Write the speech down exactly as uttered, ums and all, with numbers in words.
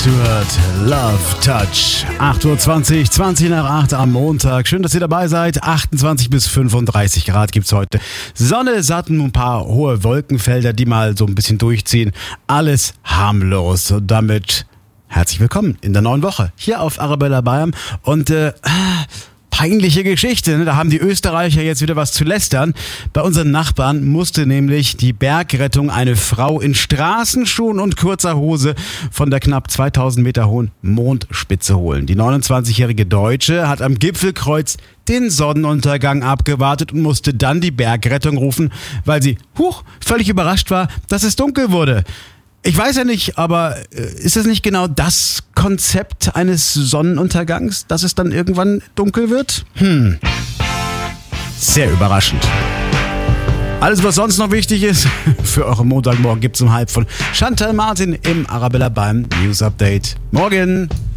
Stewart, Love Touch. acht Uhr zwanzig, zwanzig nach acht am Montag. Schön, dass ihr dabei seid. achtundzwanzig bis fünfunddreißig Grad gibt's heute. Sonne, satten, ein paar hohe Wolkenfelder, die mal so ein bisschen durchziehen. Alles harmlos. Und damit herzlich willkommen in der neuen Woche hier auf Arabella Bayern. Und äh, peinliche Geschichte, ne? Da haben die Österreicher jetzt wieder was zu lästern. Bei unseren Nachbarn musste nämlich die Bergrettung eine Frau in Straßenschuhen und kurzer Hose von der knapp zweitausend Meter hohen Mondspitze holen. Die neunundzwanzigjährige Deutsche hat am Gipfelkreuz den Sonnenuntergang abgewartet und musste dann die Bergrettung rufen, weil sie, huch, völlig überrascht war, dass es dunkel wurde. Ich weiß ja nicht, aber ist es nicht genau das Konzept eines Sonnenuntergangs, dass es dann irgendwann dunkel wird? Hm, sehr überraschend. Alles, was sonst noch wichtig ist, für euren Montagmorgen gibt's um halb von Chantal Martin im Arabella beim News Update. Morgen!